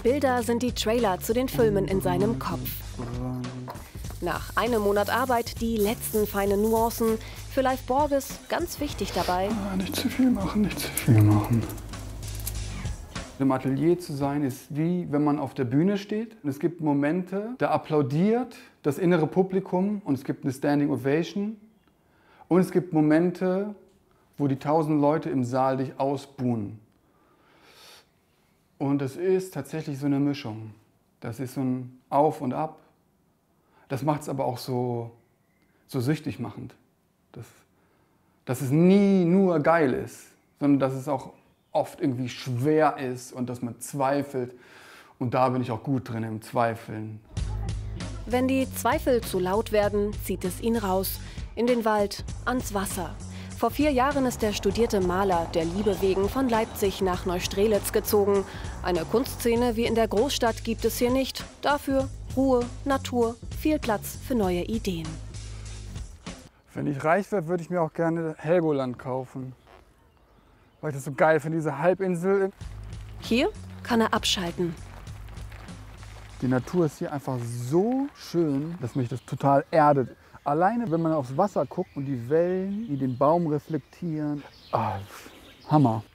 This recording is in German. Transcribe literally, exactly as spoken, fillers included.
Bilder sind die Trailer zu den Filmen in seinem Kopf. Nach einem Monat Arbeit die letzten feinen Nuancen. Für Leif Borges ganz wichtig dabei. Ah, nicht zu viel machen, nicht zu viel machen. Im Atelier zu sein ist wie, wenn man auf der Bühne steht. Und es gibt Momente, da applaudiert das innere Publikum und es gibt eine Standing Ovation. Und es gibt Momente, wo die tausend Leute im Saal dich ausbuhen. Und es ist tatsächlich so eine Mischung. Das ist so ein Auf und Ab. Das macht es aber auch so, so süchtig machend. Dass, dass es nie nur geil ist, sondern dass es auch oft irgendwie schwer ist und dass man zweifelt. Und da bin ich auch gut drin im Zweifeln. Wenn die Zweifel zu laut werden, zieht es ihn raus. In den Wald, ans Wasser. Vor vier Jahren ist der studierte Maler der Liebe wegen von Leipzig nach Neustrelitz gezogen. Eine Kunstszene wie in der Großstadt gibt es hier nicht. Dafür Ruhe, Natur, viel Platz für neue Ideen. Wenn ich reich wäre, würde ich mir auch gerne Helgoland kaufen. Weil ich das so geil finde, diese Halbinsel. Hier kann er abschalten. Die Natur ist hier einfach so schön, dass mich das total erdet. Alleine, wenn man aufs Wasser guckt und die Wellen, die den Baum reflektieren. Ah, Hammer.